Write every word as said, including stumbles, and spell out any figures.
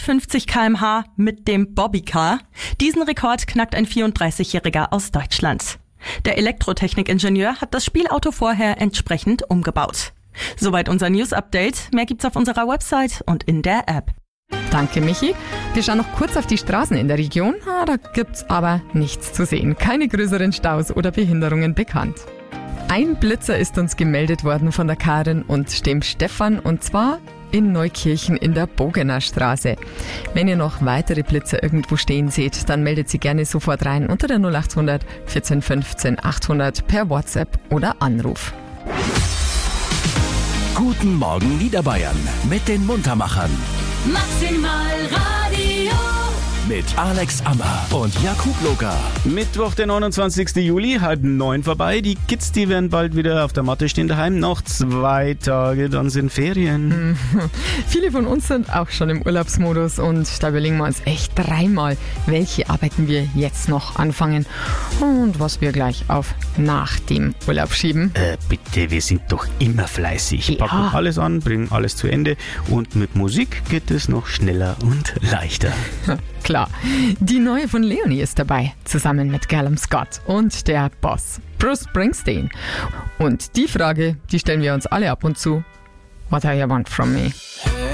hundertfünfzig Kilometer pro Stunde mit dem Bobbycar. Diesen Rekord knackt ein vierunddreißigjähriger aus Deutschland. Der Elektrotechnikingenieur hat das Spielauto vorher entsprechend umgebaut. Soweit unser News-Update. Mehr gibt's auf unserer Website und in der App. Danke, Michi. Wir schauen noch kurz auf die Straßen in der Region. Ah, da gibt's aber nichts zu sehen. Keine größeren Staus oder Behinderungen bekannt. Ein Blitzer ist uns gemeldet worden von der Karin und dem Stefan, und zwar in Neukirchen in der Bogener Straße. Wenn ihr noch weitere Blitzer irgendwo stehen seht, dann meldet sie gerne sofort rein unter der null acht hundert vierzehn fünfzehn achthundert per WhatsApp oder Anruf. Guten Morgen Niederbayern mit den Muntermachern. Maximal Radio. Mit Alex Ammer und Jakub Loka. Mittwoch, der neunundzwanzigsten Juli, halb neun vorbei. Die Kids, die werden bald wieder auf der Matte stehen daheim. Noch zwei Tage, dann sind Ferien. Mhm. Viele von uns sind auch schon im Urlaubsmodus und da überlegen wir uns echt dreimal, welche Arbeiten wir jetzt noch anfangen und was wir gleich auf nach dem Urlaub schieben. Äh, bitte, wir sind doch immer fleißig. Ja. Packen alles an, bringen alles zu Ende und mit Musik geht es noch schneller und leichter. Klar, die neue von Leonie ist dabei, zusammen mit Callum Scott und der Boss Bruce Springsteen. Und die Frage, die stellen wir uns alle ab und zu. What do you want from me?